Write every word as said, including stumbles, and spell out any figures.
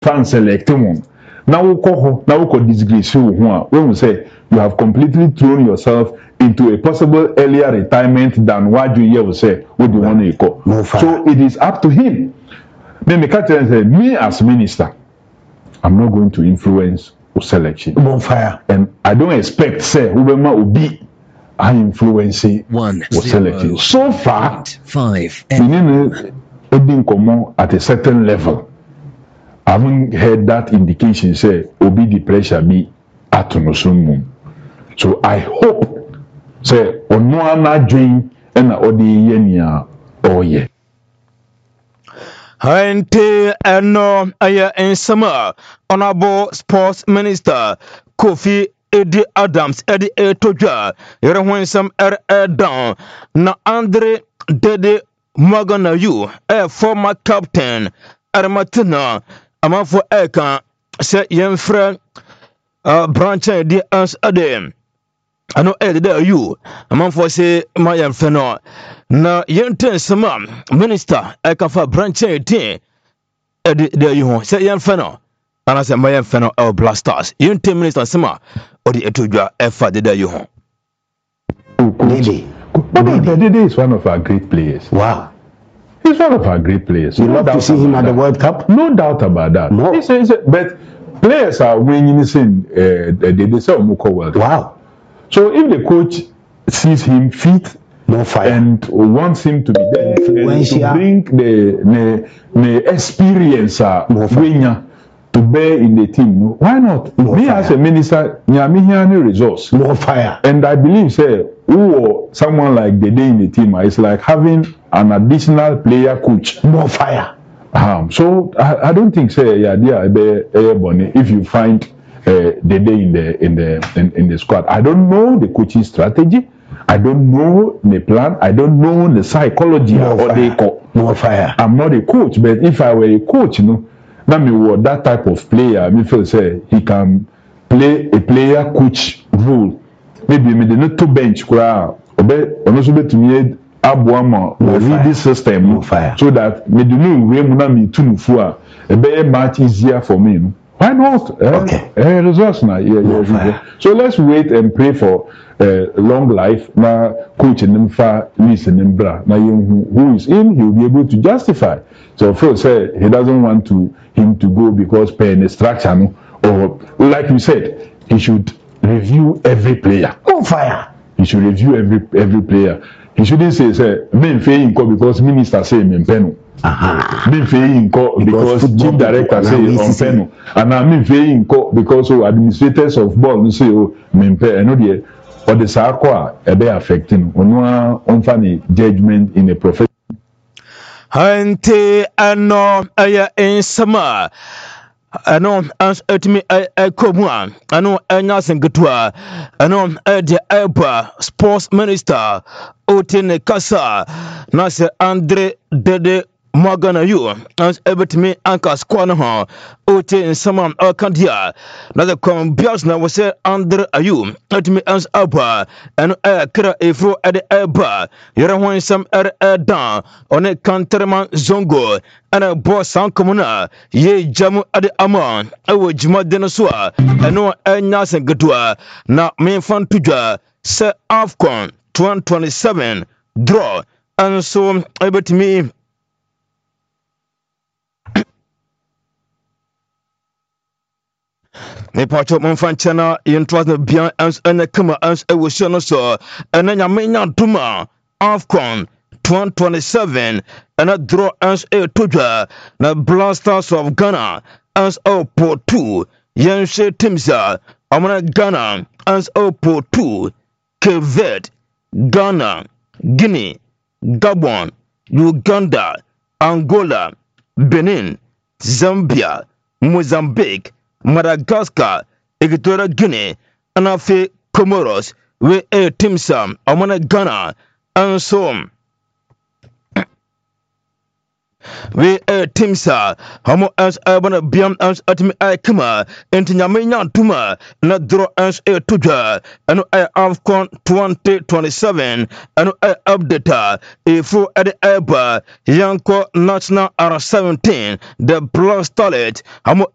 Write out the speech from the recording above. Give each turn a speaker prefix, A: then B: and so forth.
A: fan select one. Now we call now we call disgrace you when we say you have completely thrown yourself into a possible earlier retirement than what you will say what do you want to call.
B: No
A: So it is up to him. Then the captain said, me as minister, I'm not going to influence the selection.
B: Bonfire.
A: And I don't expect say Ubema will be influencing
C: one
A: the selection. So far,
C: five
A: we need to come at a certain level. I haven't heard that indication say obi the pressure be at no. So I hope say ono ana join and odi yenia oye.
D: Hante eno aya ensama honorable sports minister Kofi Eddie Adams Eddie Etoja yere hwensam er edan na Andre Dede Maganayu a former captain Armatina amafo eka se yemfra uh, branch di ans adem ano edde ayu amafo se ma yemfra no na yenten sama minister eka fa branch di edde ayu se yemfra no ana se ma yemfra no el blasters yenten minister sama odi etodwa efa de ayu ho
B: Dede.
A: Dede is one of our great players.
B: Wow.
A: He's one of our great players.
B: You
A: No
B: love to
A: doubt
B: see him
A: about
B: at the
A: that.
B: World Cup?
A: No doubt about that.
B: No.
A: It's a- it's a- but players are winning in uh, they, they say Omuko World Cup.
B: Wow.
A: So if the coach sees him fit
B: No fire.
A: and wants him to be there and to
B: Influential.
A: bring the the, the experience uh,
B: No fire.
A: winger to bear in the team, no, why not?
B: No
A: Me
B: fire.
A: as a minister, nyami hiani resource.
B: No fire.
A: And I believe, say, who someone like the day in the team is like having an additional player coach.
B: No fire.
A: Um, so I, I don't think, say, yeah, yeah, be, eh, Bonnie, if you find uh, the day in the in the in, in the squad, I don't know the coaching strategy. I don't know the plan. I don't know the psychology
B: No
A: or the
B: fire.
A: co-
B: No fire.
A: I'm not a coach, but if I were a coach, you know, that me were that type of player. Me feel say he can play a player coach role. Maybe me the not to bench kura. Obe ono so bet me abuama
B: No
A: or
B: fire.
A: read this system
B: No fire.
A: so that me do no we mu na me tunu fu a e be much easier for me. No? Why not? Eh,
B: Okay.
A: Eh, results na yeah,
B: No
A: yeah,
B: fire.
A: yeah. So let's wait and pray for uh, long life. Na coach nimfa list nimbra. Na you who is in, he will be able to justify. So Phil said he doesn't want to him to go because per instruction or like you said, he should review every player.
B: No fire.
A: He should review every every player. He shouldn't say say me fair because minister say me peno.
B: Aha.
A: Me fair because
B: football
A: chief director
B: people
A: say
B: are
A: on peno. And I mean fair because oh, administrators of ball say oh me pay. I know the or the sarko a be affecting. Ono on judgment in a profession.
D: Hante ano aya ensama ano ans etimi ekomua ano enya sengtua ano ede eba sports minister Otene Kasa na se Andre Dede Maganayu ans ebetimi anka squad ho ote nsama akandia na the combias na we say Andre Ayu etimi ans aba ano akra efro ede eba yere hon sam er edan one kanterman zongo ana boss san komuna ye jamu ade amon ewo juma de so a eno enya sengetua na me fan tujwa se Afcon twenty twenty-seven draw and so ebetimi me pacho mon fan chana yentwas bien ans ene kama ans ewo shono so ene nyame nya duma Afcon twenty twenty-seven and a draw ans a tujwa na Blasters of Ghana ans o po two yenshe timsa amana Ghana ans o po two Cape Ghana, Guinea, Gabon, Uganda, Angola, Benin, Zambia, Mozambique, Madagascar, Equatorial Guinea, and afe Comoros, we a timsam amana Ghana and so on. We a timsa homo as abana biam as atmi akima enti nyame nya tuma na draw as a tuja anu I Afcon twenty twenty-seven anu I update e fro at the eba yanko national R seventeen the Black Starlet homo